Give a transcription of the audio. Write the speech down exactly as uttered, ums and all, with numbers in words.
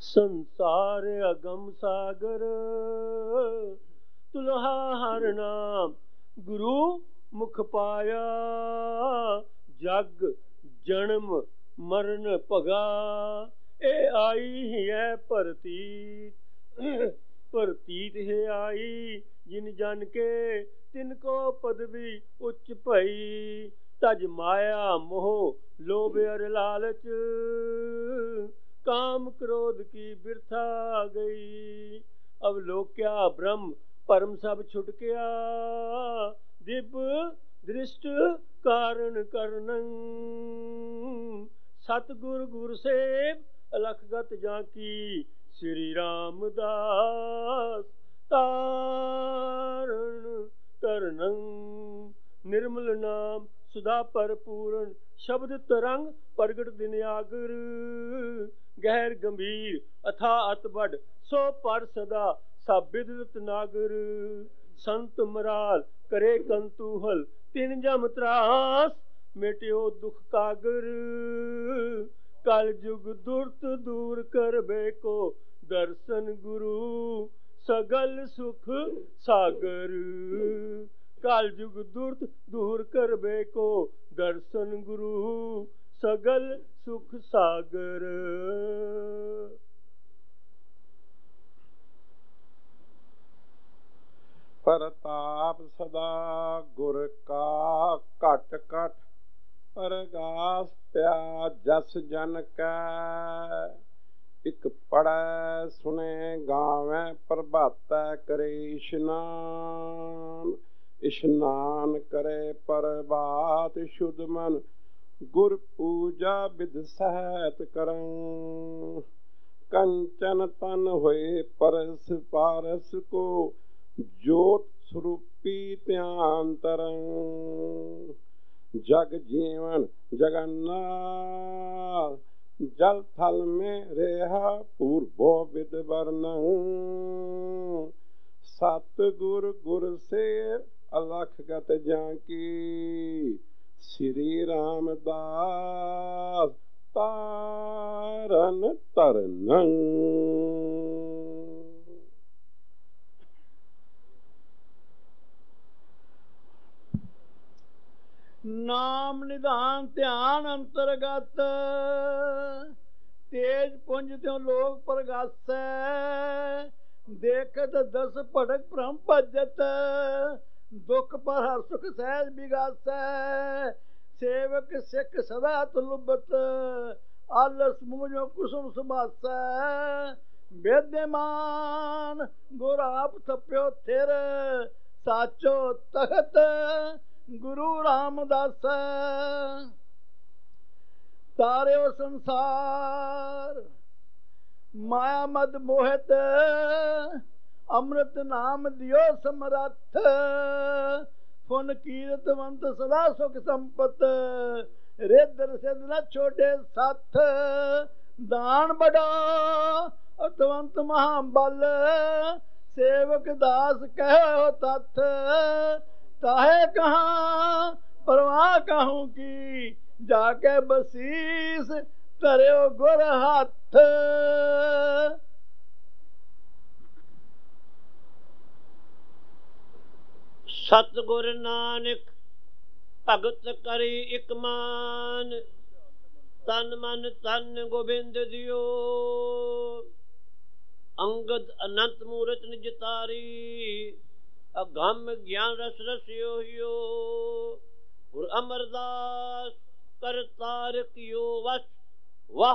संसार अगम सागर तुलहा हर नाम गुरु मुख पाया। जग जन्म मरण भगा ए आई है परतीत। परतीत है आई जिन जन के तिनको पदवी उच्च भई। तज माया मोह लोभ अर लालच काम क्रोध की बिरथा गई। अवलोक्या ब्रह्म परम सब छुट गया। दिव्य दृष्ट कारण करनं सतगुर गुर सेव अलखगत जाकी। श्री रामदास तारण तरनं निर्मल नाम सुधा परपूर्ण शब्द तरंग प्रगट दिन आगर। गहर गंभीर अथा अतबड़ सो पर सदा सब विदित नागर। संत मराल करे कंतूहल तिन जम त्रास मिट्यो दुख कागर। कल जुग दुर्त दूर कर बेको दर्शन गुरु सगल सुख सागर। कल जुग दुर्त दूर कर बेको दर्शन गुरु सगल सुख सागर। परताप सदा गुर का घट घट परगास प्या जस जन कै। एक पढ़ै सुने गावै प्रभातै करे इशनान। इशनान करे प्रभात शुद्ध मन गुर पूजा विध सहत करं। कंचन तन होए परस पारस को ज्योत स्वरूपी ध्यान तरं। जग जीवन जगन्नाथ जल थल में रेहा पूर्वो विद वर्णं। सतगुर गुर से अलखगत जाकी। श्री रामदास तारन तरनं। नाम निधान ध्यान अंतर्गत तेज पुंज त्यों लोग प्रगासै। देखत दस भड़क भ्रम भजत दुख पर हर सुख सहज बिगासै। सेवक सिख सदा तुलबत आलस मूंझो कुसुम सुभासै। विद्यमान गुर आप थप्यो थिर साचो तखत गुरु रामदास। तार्यो संसार माया मद मोहित अमृत नाम दियो समरथ। फुन कीरतवंत सदा सुख संपत रिद्धर सिद्ध न छोटे साथ। दान बड़ा अतवंत महाबल सेवक दास कहो तथ। ताहे कहाँ परवाह कहूँ की जाके बसीस तरयो गुर हाथ। सतगुर नानक भगत करी इक मान। तन मन तन गोबिंद दियो अंगद अनंत मूरत निज तारी। अगम ज्ञान रस रसियो हियो गुर अमरदास कर तार कियो वश। वाह